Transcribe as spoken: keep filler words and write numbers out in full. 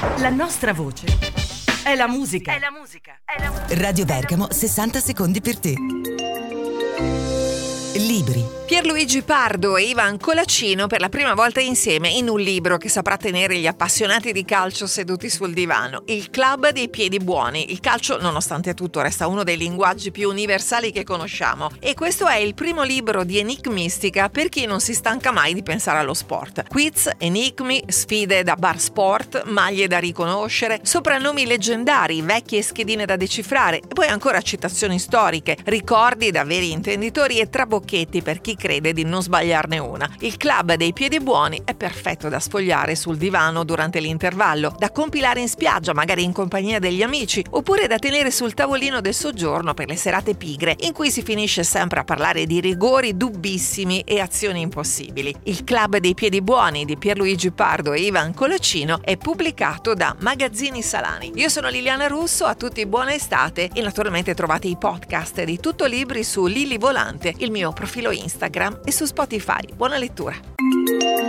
La nostra voce è la musica. È la musica. È la musica. Radio Bergamo, sessanta secondi per te. Libri. Pierluigi Pardo e Ivan Colacino per la prima volta insieme in un libro che saprà tenere gli appassionati di calcio seduti sul divano. Il Club dei Piedi Buoni. Il calcio, nonostante tutto, resta uno dei linguaggi più universali che conosciamo. E questo è il primo libro di enigmistica per chi non si stanca mai di pensare allo sport. Quiz, enigmi, sfide da bar sport, maglie da riconoscere, soprannomi leggendari, vecchie schedine da decifrare e poi ancora citazioni storiche, ricordi da veri intenditori e trabocchetti per chi crede di non sbagliarne una. Il Club dei Piedi Buoni è perfetto da sfogliare sul divano durante l'intervallo, da compilare in spiaggia, magari in compagnia degli amici, oppure da tenere sul tavolino del soggiorno per le serate pigre, in cui si finisce sempre a parlare di rigori dubbissimi e azioni impossibili. Il Club dei Piedi Buoni di Pierluigi Pardo e Ivan Colacino è pubblicato da Magazzini Salani. Io sono Liliana Russo, a tutti buona estate e naturalmente trovate i podcast di Tutto Libri su Lili Volante, il mio profilo Instagram e su Spotify. Buona lettura.